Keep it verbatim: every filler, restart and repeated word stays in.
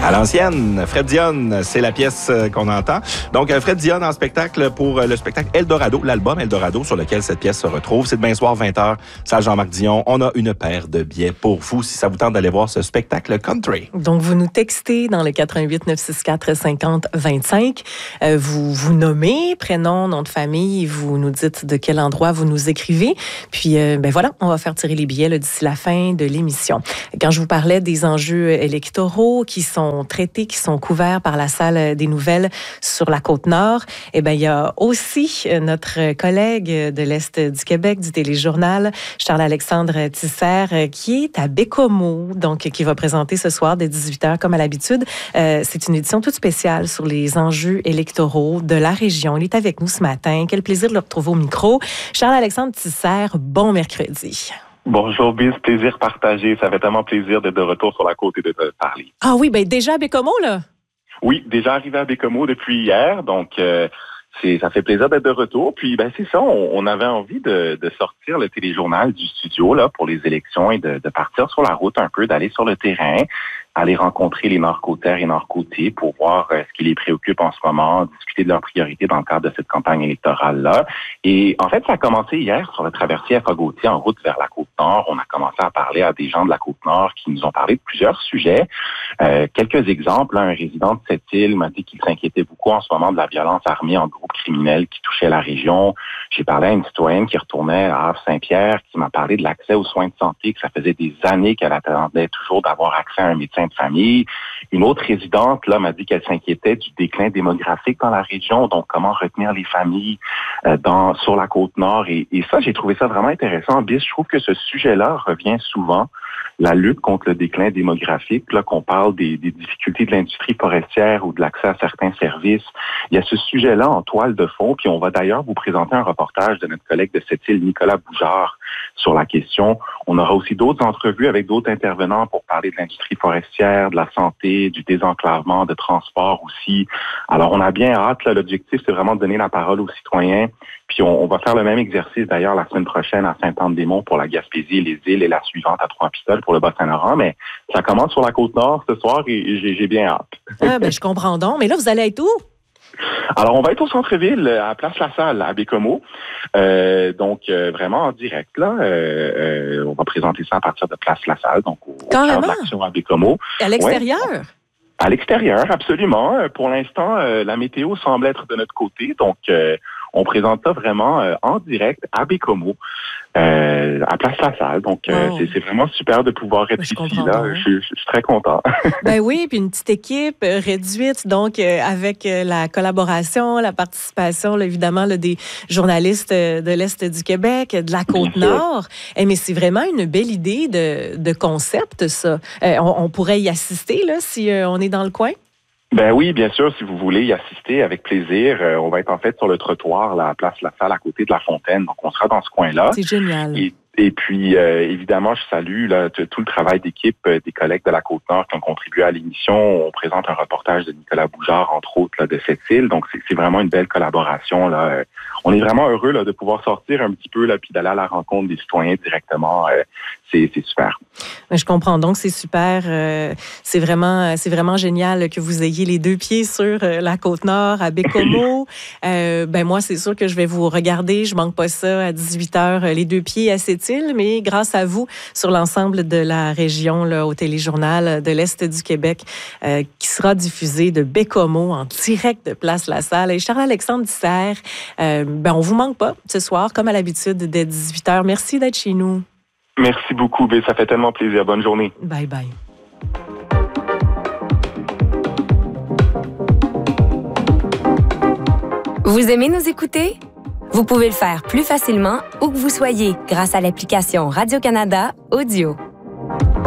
À l'ancienne, Fred Dionne, c'est la pièce qu'on entend. Donc, Fred Dionne en spectacle pour le spectacle Eldorado, l'album Eldorado sur lequel cette pièce se retrouve. C'est demain soir, vingt heures, salle Jean-Marc Dion. On a une paire de billets pour vous si ça vous tente d'aller voir ce spectacle country. Donc, vous nous textez dans le quatre un huit neuf six quatre cinquante vingt-cinq. Euh, vous vous nommez, prénom, nom de famille, vous nous dites de quel endroit vous nous écrivez. Puis, euh, ben voilà, on va faire tirer les billets là, d'ici la fin de l'émission. Quand je vous parlais des enjeux électoraux qui sont traités, qui sont couverts par la salle des nouvelles sur la Côte-Nord, eh bien, il y a aussi notre collègue de l'Est du Québec, du Téléjournal, Charles-Alexandre Tisser, qui est à Baie-Comeau, donc qui va présenter ce soir dès dix-huit heures, comme à l'habitude. Euh, c'est une édition toute spéciale sur les enjeux électoraux de la région. Il est avec nous ce matin. Quel plaisir de le retrouver au micro. Charles-Alexandre Tisser, bon mercredi. Bonjour, Biz, plaisir partagé. Ça fait tellement plaisir d'être de retour sur la côte et de te parler. Ah oui, bien déjà à Baie-Comeau, là? Oui, déjà arrivé à Baie-Comeau depuis hier, donc euh, c'est, ça fait plaisir d'être de retour. Puis, ben c'est ça, on, on avait envie de, de sortir le téléjournal du studio là pour les élections et de, de partir sur la route un peu, d'aller sur le terrain, aller rencontrer les Nord-Côtières et Nord-Côtiers pour voir euh, ce qui les préoccupe en ce moment, discuter de leurs priorités dans le cadre de cette campagne électorale-là. Et en fait, ça a commencé hier sur le traversier à Fagottier en route vers la Côte-Nord. On a commencé à parler à des gens de la Côte-Nord qui nous ont parlé de plusieurs sujets. Euh, quelques exemples, là, un résident de cette île m'a dit qu'il s'inquiétait beaucoup en ce moment de la violence armée en groupe criminel qui touchait la région. J'ai parlé à une citoyenne qui retournait à Havre-Saint-Pierre qui m'a parlé de l'accès aux soins de santé, que ça faisait des années qu'elle attendait toujours d'avoir accès à un médecin de famille. Une autre résidente là m'a dit qu'elle s'inquiétait du déclin démographique dans la région, donc comment retenir les familles euh, dans sur la Côte-Nord. Et, et ça, j'ai trouvé ça vraiment intéressant. Bis, je trouve que ce sujet-là revient souvent, la lutte contre le déclin démographique, là qu'on parle des, des difficultés de l'industrie forestière ou de l'accès à certains services. Il y a ce sujet-là en toile de fond, puis on va d'ailleurs vous présenter un reportage de notre collègue de cette île, Nicolas Boujard, sur la question. On aura aussi d'autres entrevues avec d'autres intervenants pour parler de l'industrie forestière, de la santé, du désenclavement, de transport aussi. Alors, on a bien hâte, là, l'objectif, c'est vraiment de donner la parole aux citoyens. Puis, on, on va faire le même exercice, d'ailleurs, la semaine prochaine à Sainte-Anne-des-Monts pour la Gaspésie et les îles et la suivante à Trois-Pistoles pour le Bas-Saint-Laurent. Mais ça commence sur la Côte-Nord ce soir et j'ai, j'ai bien hâte. Ah, ben, je comprends donc. Mais là, vous allez être où? Alors, on va être au centre-ville, à Place La Salle, à Baie-Comeau. Euh, donc, euh, vraiment en direct, là. Euh, euh, on va présenter ça à partir de Place La Salle, donc au, au cœur de l'action à Baie-Comeau. À l'extérieur? Ouais. À l'extérieur, absolument. Pour l'instant, euh, la météo semble être de notre côté, donc euh, on présente ça vraiment euh, en direct à Baie-Comeau, euh, à Place La Salle. Donc, euh, wow. c'est, c'est vraiment super de pouvoir être je ici. Là. Je, je, je suis très content. Ben oui, puis une petite équipe réduite, donc euh, avec euh, la collaboration, la participation, là, évidemment, là, des journalistes de l'Est du Québec, de la Côte-Nord. Eh, mais c'est vraiment une belle idée de, de concept, ça. Euh, on, on pourrait y assister là, si euh, on est dans le coin? Ben oui, bien sûr, si vous voulez y assister, avec plaisir. Euh, on va être en fait sur le trottoir, la place La Salle, à côté de la fontaine. Donc, on sera dans ce coin-là. C'est génial. Et, et puis, euh, évidemment, je salue là, tout le travail d'équipe euh, des collègues de la Côte-Nord qui ont contribué à l'émission. On présente un reportage de Nicolas Boujard, entre autres, là, de cette île. Donc, c'est, c'est vraiment une belle collaboration. Là. Euh, on est vraiment heureux là, de pouvoir sortir un petit peu là, puis d'aller à la rencontre des citoyens directement. Euh, c'est, c'est super. Je comprends. Donc, c'est super. Euh, c'est vraiment, c'est vraiment génial que vous ayez les deux pieds sur euh, la Côte-Nord, à Baie-Comeau. euh, ben moi, c'est sûr que je vais vous regarder. Je manque pas ça à dix-huit heures, les deux pieds à cette île, mais grâce à vous, sur l'ensemble de la région, là, au Téléjournal de l'Est du Québec, euh, qui sera diffusé de Baie-Comeau en direct de Place La Salle. Et Charles-Alexandre Tisser, euh, ben on vous manque pas ce soir, comme à l'habitude, dès dix-huit heures. Merci d'être chez nous. Merci beaucoup, Bill. Ça fait tellement plaisir. Bonne journée. Bye bye. Vous aimez nous écouter? Vous pouvez le faire plus facilement où que vous soyez grâce à l'application Radio-Canada Audio.